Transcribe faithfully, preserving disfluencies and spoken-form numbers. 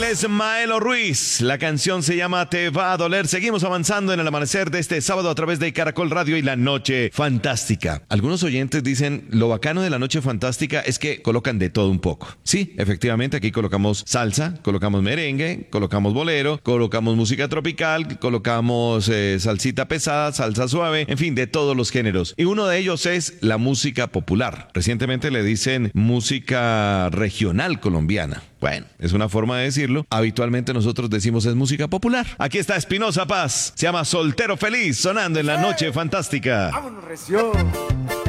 es Maelo Ruiz. La canción se llama Te va a doler. Seguimos avanzando en el amanecer de este sábado a través de Caracol Radio y La Noche Fantástica. Algunos oyentes dicen, lo bacano de La Noche Fantástica es que colocan de todo un poco. Sí, efectivamente, aquí colocamos salsa, colocamos merengue, colocamos bolero, colocamos música tropical, colocamos eh, salsita pesada, salsa suave, en fin, de todos los géneros. Y uno de ellos es la música popular. Recientemente le dicen música regional colombiana. Bueno, es una forma de decirlo. Habitualmente nosotros decimos es música popular. Aquí está Espinosa Paz. Se llama Soltero Feliz, sonando en La Noche Fantástica. Vámonos, recio.